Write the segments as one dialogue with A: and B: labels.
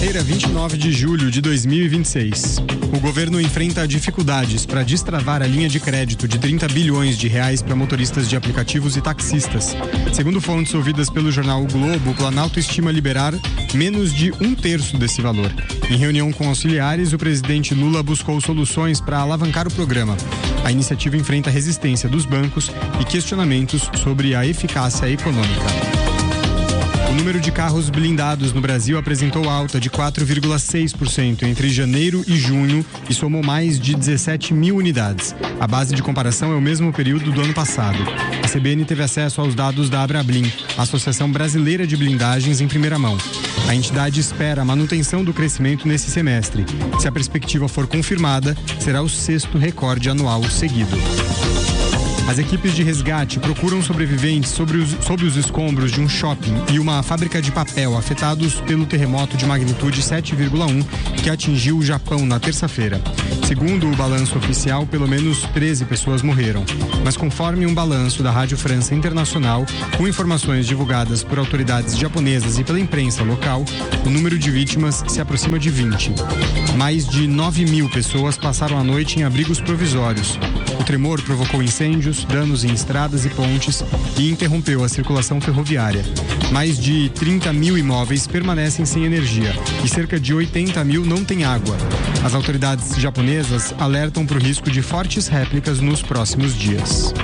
A: Quinta-feira, 29 de julho de 2026. O governo enfrenta dificuldades para destravar a linha de crédito de 30 bilhões de reais para motoristas de aplicativos e taxistas. Segundo fontes ouvidas pelo jornal O Globo, o Planalto estima liberar menos de 1/3 desse valor. Em reunião com auxiliares, o presidente Lula buscou soluções para alavancar o programa. A iniciativa enfrenta resistência dos bancos e questionamentos sobre a eficácia econômica. O número de carros blindados no Brasil apresentou alta de 4,6% entre janeiro e junho e somou mais de 17 mil unidades. A base de comparação é o mesmo período do ano passado. A CBN teve acesso aos dados da Abrablin, Associação Brasileira de Blindagens, em primeira mão. A entidade espera a manutenção do crescimento nesse semestre. Se a perspectiva for confirmada, será o 6º recorde anual seguido. As equipes de resgate procuram sobreviventes sob os escombros de um shopping e uma fábrica de papel afetados pelo terremoto de magnitude 7,1 que atingiu o Japão na terça-feira. Segundo o balanço oficial, pelo menos 13 pessoas morreram. Mas conforme um balanço da Rádio França Internacional, com informações divulgadas por autoridades japonesas e pela imprensa local, o número de vítimas se aproxima de 20. Mais de 9 mil pessoas passaram a noite em abrigos provisórios. O tremor provocou incêndios, danos em estradas e pontes e interrompeu a circulação ferroviária. Mais de 30 mil imóveis permanecem sem energia e cerca de 80 mil não têm água. As autoridades japonesas alertam para o risco de fortes réplicas nos próximos dias.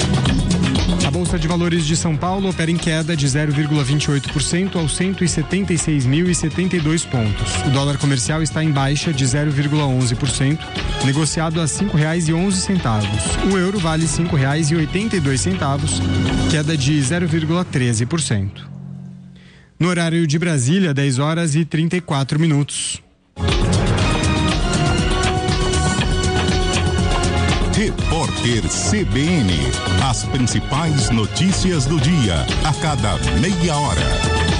A: A Bolsa de Valores de São Paulo opera em queda de 0,28% aos 176.072 pontos. O dólar comercial está em baixa de 0,11%, negociado a R$ 5,11. O euro vale R$ 5,82, queda de 0,13%. No horário de Brasília, 10 horas e 34 minutos.
B: Repórter CBN. As principais notícias do dia, a cada meia hora.